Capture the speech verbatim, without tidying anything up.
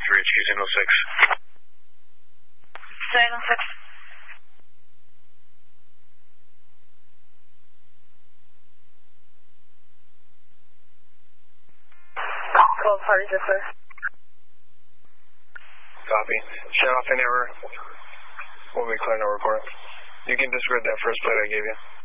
three, H Q signal six. Signal six. twelve parties, yes, sir. Copy. Shut off any error. We'll be clear no report. You can disregard that first plate I gave you.